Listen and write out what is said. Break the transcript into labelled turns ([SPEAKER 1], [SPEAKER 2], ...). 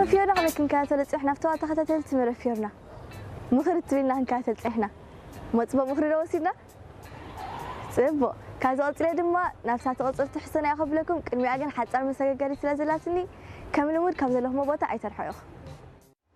[SPEAKER 1] مرفيورنا قبل كنكاتل صحنا فتوى تختتلت مرفيورنا مخرج تبينا كنكاتل صحنا مصبو مخرج وسيدنا صبو كازو قصلي دما نفسات قصرت حسنا يخبلكم قدمي اجن حصار مسغغري سلازلاتني كم لمود كم زلهم بوتا ايترحيو